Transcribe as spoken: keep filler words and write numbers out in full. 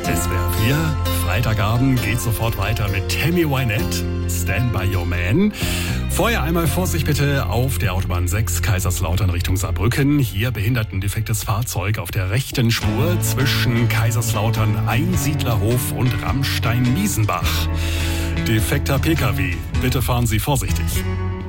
S W R vier, Freitagabend geht sofort weiter mit Tammy Wynette, Stand by Your Man. Vorher einmal Vorsicht bitte auf der Autobahn sechs, Kaiserslautern Richtung Saarbrücken. Hier behindertendefektes Fahrzeug auf der rechten Spur zwischen Kaiserslautern Einsiedlerhof und Rammstein-Miesenbach. Defekter P K W, bitte fahren Sie vorsichtig.